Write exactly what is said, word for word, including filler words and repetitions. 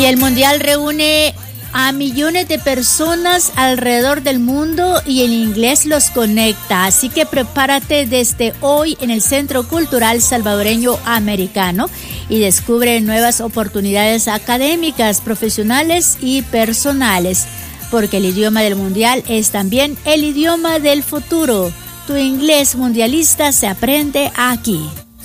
Y el Mundial reúne a millones de personas alrededor del mundo y el inglés los conecta. Así que prepárate desde hoy en el Centro Cultural Salvadoreño Americano y descubre nuevas oportunidades académicas, profesionales y personales. Porque el idioma del Mundial es también el idioma del futuro. Tu inglés mundialista se aprende aquí.